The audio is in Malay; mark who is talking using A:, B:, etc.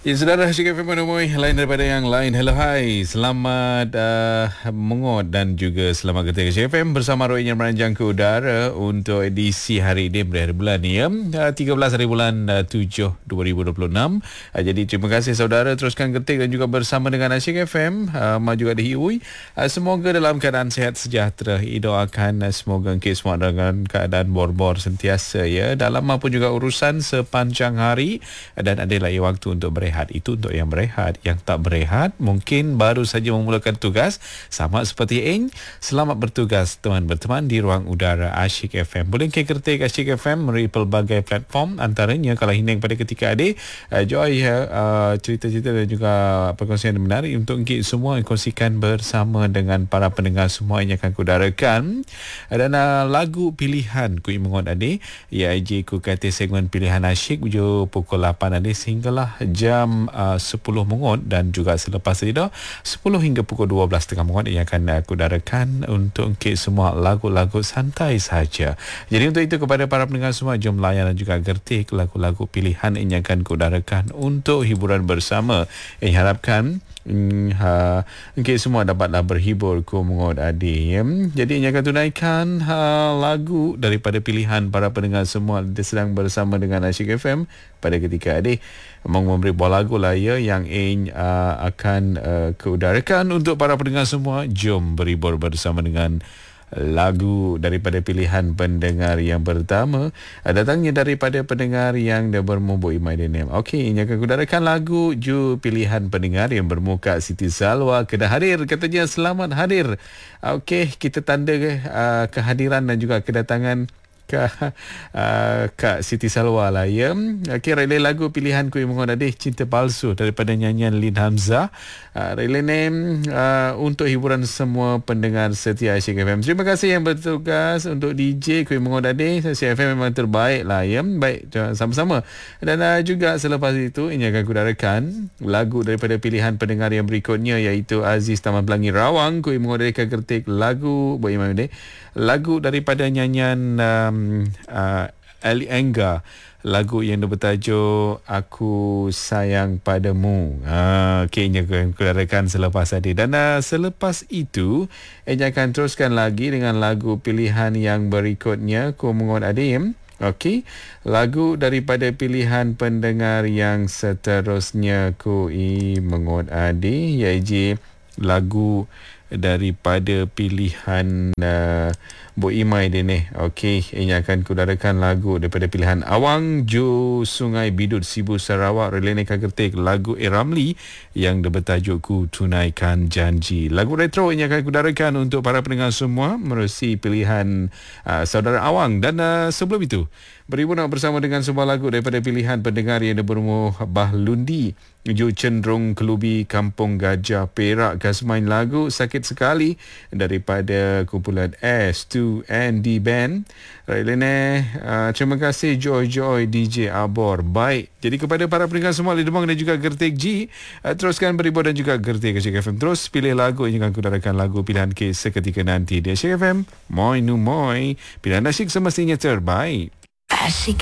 A: Ya, saudara, Asyik FM menemui lain daripada yang lain. Hello, hai. Selamat mengot dan juga selamat ketika Asyik FM bersama Roy yang meranjang ke udara untuk edisi hari ini berakhir bulan ni ya. 13 hari bulan 7 2026. Jadi terima kasih saudara teruskan ketik dan juga bersama dengan Asyik FM. Maju juga dihiui. Semoga dalam keadaan sehat sejahtera. Doakan semoga kita semua dengan keadaan bor-bor sentiasa ya. Dalam maupun juga urusan sepanjang hari dan ada lagi waktu untuk berehat. Itu untuk yang berehat. Yang tak berehat mungkin baru saja memulakan tugas. Sama seperti Eng, selamat bertugas teman berteman di ruang udara Asyik FM. Boleh ketik Asyik FM melalui pelbagai platform, antaranya kalau hining pada ketika adik Joy cerita-cerita dan juga perkongsian menarik untuk kita semua kongsikan bersama dengan para pendengar semua yang akan kudarakan. Dan lagu pilihan ku mengot adik IAJ ku kata segmen pilihan asyik pukul 8 adik sehinggalah jam 10 mengot dan juga selepas itu 10 hingga pukul 12 tengah mengot yang akan aku darakan untuk kita semua lagu-lagu santai saja. Jadi untuk itu kepada para pendengar semua, jom layan dan juga gertik lagu-lagu pilihan yang akan aku darakan untuk hiburan bersama. Harapkan kita semua dapatlah berhibur ku mengot adik ya. Jadi yang akan tunaikan lagu daripada pilihan para pendengar semua sedang bersama dengan Asyik FM pada ketika adik memberi buah lagu lah ya yang akan keudarakan untuk para pendengar semua. Jom berhibur bersama dengan lagu daripada pilihan pendengar yang pertama, datangnya daripada pendengar yang dah bermumbuk Imai Denim. Okey, ini akan kudarakan lagu pilihan pendengar yang bermuka Siti Salwa kena hadir, katanya selamat hadir. Okey, kita tanda kehadiran dan juga kedatangan Kak Siti Salwa lah ya. Okey, relay lagu pilihan ku yang mengodadih Cinta Palsu daripada nyanyian Lin Hamzah. Relay name untuk hiburan semua pendengar setia Asyik FM. Terima kasih yang bertugas untuk DJ ku yang mengodadih. Asyik FM memang terbaik lah ya. Baik, sama-sama. Dan juga selepas itu ini akan kudarakan lagu daripada pilihan pendengar yang berikutnya, iaitu Aziz Taman Pelangi Rawang ku yang mengodadihkan kertik lagu buat Imam Dek. Lagu daripada nyanyian Ali Engga, lagu yang bertajuk Aku Sayang Padamu. Kayaknya akan kudarakan selepas tadi. Dan selepas itu Eja akan teruskan lagi dengan lagu pilihan yang berikutnya ku mengot adim. Okey, lagu daripada pilihan pendengar yang seterusnya ku mengot adi, iaitu lagu daripada pilihan Bu Imai dia ni. Okey, ini akan kudarakan lagu daripada pilihan Awang Jo Sungai Bidut Sibu Sarawak. Relene Kagertik lagu Ramli yang bertajuk Ku Tunaikan Janji. Lagu retro ini akan kudarakan untuk para pendengar semua menerusi pilihan saudara Awang. Dan sebelum itu beribu nak bersama dengan sebuah lagu daripada pilihan pendengar yang berumur Bahlundi Jo Cenderung Kelubi Kampung Gajah Perak. Kasmain lagu Sakit Sekali daripada kumpulan S2ND Band. Railene, terima kasih Joy DJ Abor. Baik, jadi kepada para pendengar semua di Demang dan juga Gertik G, teruskan berhibur dan juga Gertik Asyik FM. Terus pilih lagu yang akan kudarakan lagu pilihan kes seketika nanti di Asyik FM. Moi nu moi, pilihan asyik semestinya terbaik.
B: Asyik